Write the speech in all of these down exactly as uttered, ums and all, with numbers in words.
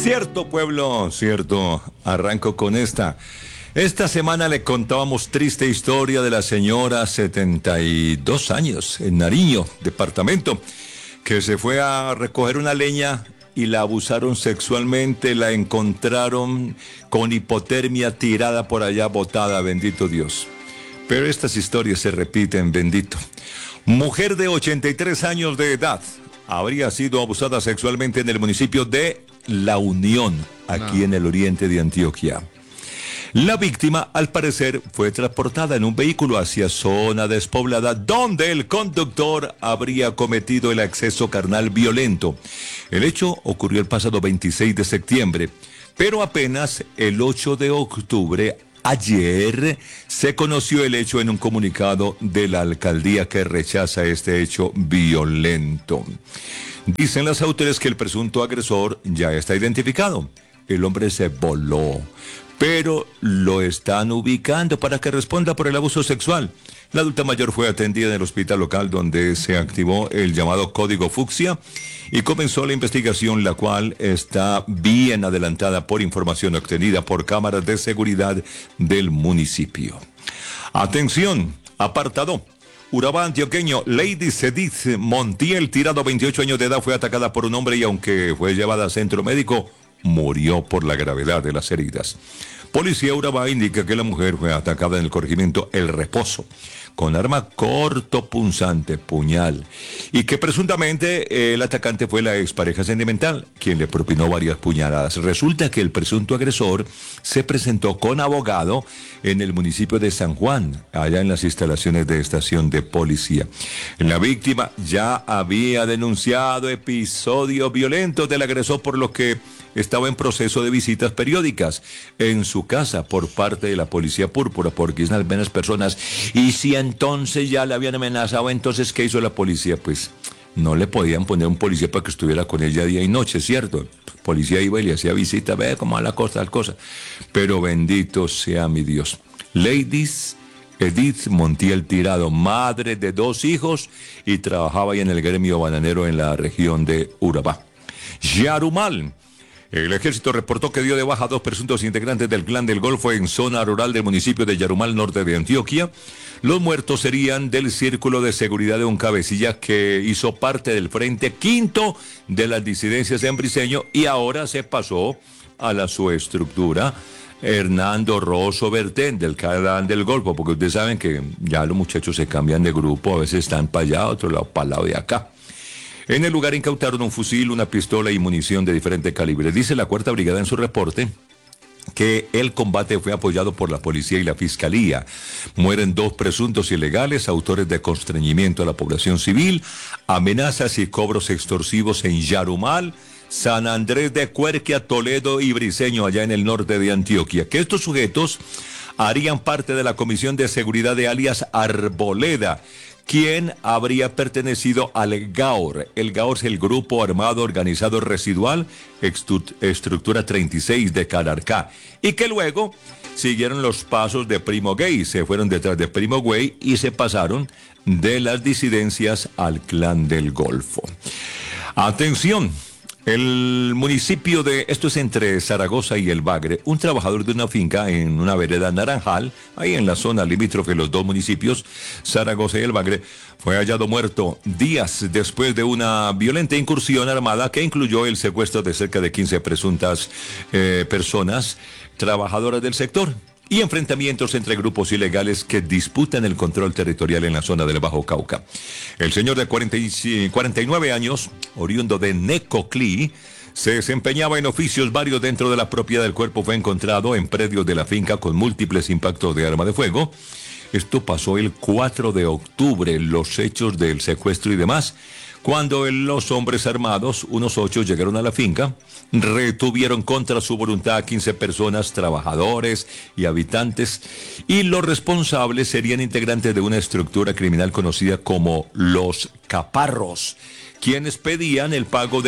Cierto, pueblo, cierto. Arranco con esta. Esta semana le contábamos triste historia de la señora, setenta y dos años, en Nariño, departamento, que se fue a recoger una leña y la abusaron sexualmente, la encontraron con hipotermia, tirada por allá, botada, bendito Dios. Pero estas historias se repiten, bendito. Mujer de ochenta y tres años de edad habría sido abusada sexualmente en el municipio de La Unión, aquí no. en el oriente de Antioquia. La víctima, al parecer, fue transportada en un vehículo hacia zona despoblada, donde el conductor habría cometido el acceso carnal violento. El hecho ocurrió el pasado veintiséis de septiembre, pero apenas el ocho de octubre, ayer, se conoció el hecho en un comunicado de la alcaldía que rechaza este hecho violento. Dicen las autoridades que el presunto agresor ya está identificado. El hombre se voló, pero lo están ubicando para que responda por el abuso sexual. La adulta mayor fue atendida en el hospital local, donde se activó el llamado Código Fucsia y comenzó la investigación, la cual está bien adelantada por información obtenida por cámaras de seguridad del municipio. Atención, apartado. Urabá antioqueño, Lady Sedith Montiel, tirado, veintiocho años de edad, fue atacada por un hombre y aunque fue llevada a centro médico, murió por la gravedad de las heridas. Policía Urabá indica que la mujer fue atacada en el corregimiento El Reposo con arma cortopunzante, puñal, y que presuntamente el atacante fue la expareja sentimental, quien le propinó varias puñaladas. Resulta que el presunto agresor se presentó con abogado en el municipio de San Juan, allá en las instalaciones de estación de policía. La víctima ya había denunciado episodios violentos del agresor, por lo que estaba en proceso de visitas periódicas en su casa por parte de la policía púrpura, porque es algunas personas, y si entonces ya le habían amenazado, entonces ¿qué hizo la policía? Pues no le podían poner un policía para que estuviera con ella día y noche, ¿cierto? El policía iba y le hacía visita, ve cómo a la cosa, tal cosa. Pero bendito sea mi Dios. Ladies Edith Montiel Tirado, madre de dos hijos, y trabajaba ahí en el gremio bananero en la región de Urabá. Yarumal. El ejército reportó que dio de baja a dos presuntos integrantes del Clan del Golfo en zona rural del municipio de Yarumal, norte de Antioquia. Los muertos serían del círculo de seguridad de un cabecilla que hizo parte del Frente Quinto de las disidencias en Briceño y ahora se pasó a la subestructura Hernando Rosso Bertén del Clan del Golfo, porque ustedes saben que ya los muchachos se cambian de grupo, a veces están para allá, otro lado para el lado de acá. En el lugar incautaron un fusil, una pistola y munición de diferente calibre. Dice la Cuarta Brigada en su reporte que el combate fue apoyado por la policía y la fiscalía. Mueren dos presuntos ilegales, autores de constreñimiento a la población civil, amenazas y cobros extorsivos en Yarumal, San Andrés de Cuerquia, Toledo y Briceño, allá en el norte de Antioquia. Que estos sujetos harían parte de la Comisión de Seguridad de alias Arboleda, quien habría pertenecido al GAOR. El GAOR es el Grupo Armado Organizado Residual, estructura treinta y seis de Calarcá, y que luego siguieron los pasos de Primo Gay, se fueron detrás de Primo Gay y se pasaron de las disidencias al Clan del Golfo. Atención. El municipio de, esto es entre Zaragoza y El Bagre, un trabajador de una finca en una vereda Naranjal, ahí en la zona limítrofe de los dos municipios, Zaragoza y El Bagre, fue hallado muerto días después de una violenta incursión armada que incluyó el secuestro de cerca de quince presuntas eh, personas trabajadoras del sector y enfrentamientos entre grupos ilegales que disputan el control territorial en la zona del Bajo Cauca. El señor de cuarenta y nueve años, oriundo de Necoclí, se desempeñaba en oficios varios dentro de la propiedad del cuerpo. Fue encontrado en predios de la finca con múltiples impactos de arma de fuego. Esto pasó el cuatro de octubre, los hechos del secuestro y demás, cuando los hombres armados, unos ocho, llegaron a la finca, retuvieron contra su voluntad a quince personas, trabajadores y habitantes, y los responsables serían integrantes de una estructura criminal conocida como los Caparros, quienes pedían el pago de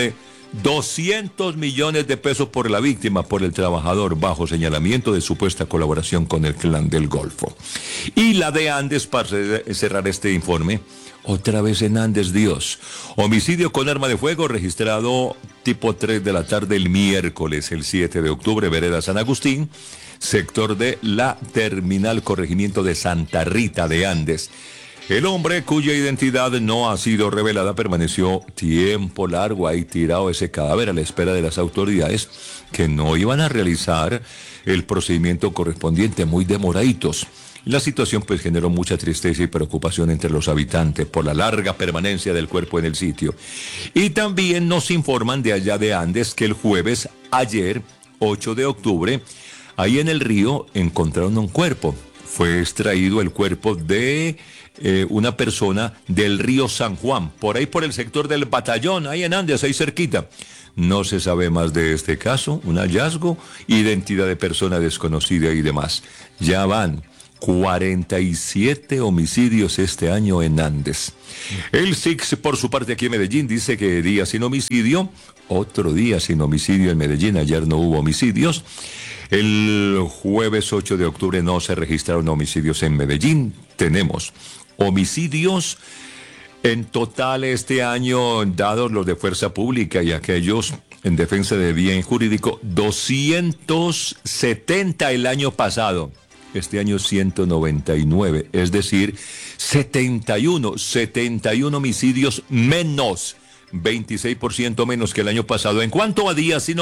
doscientos millones de pesos por la víctima, por el trabajador, bajo señalamiento de supuesta colaboración con el Clan del Golfo. Y la de Andes, para cerrar este informe, otra vez en Andes, Dios. Homicidio con arma de fuego registrado tipo tres de la tarde el miércoles, el siete de octubre, vereda San Agustín, sector de la Terminal Corregimiento de Santa Rita de Andes. El hombre, cuya identidad no ha sido revelada, permaneció tiempo largo ahí tirado ese cadáver a la espera de las autoridades que no iban a realizar el procedimiento correspondiente, muy demoraditos. La situación pues generó mucha tristeza y preocupación entre los habitantes por la larga permanencia del cuerpo en el sitio. Y también nos informan de allá de Andes que el jueves, ayer, ocho de octubre, ahí en el río encontraron un cuerpo. Fue extraído el cuerpo de eh, una persona del río San Juan, por ahí por el sector del Batallón, ahí en Andes, ahí cerquita. No se sabe más de este caso, un hallazgo, identidad de persona desconocida y demás. Ya van cuarenta y siete homicidios este año en Andes. El S I C S, por su parte, aquí en Medellín, dice que día sin homicidio, otro día sin homicidio en Medellín. Ayer no hubo homicidios. El jueves ocho de octubre no se registraron homicidios en Medellín. Tenemos homicidios en total este año, dados los de fuerza pública y aquellos en defensa de bien jurídico, doscientos setenta el año pasado. Este año ciento noventa y nueve, es decir, setenta y uno, setenta y uno homicidios menos, veintiséis por ciento menos que el año pasado. En cuanto a días sin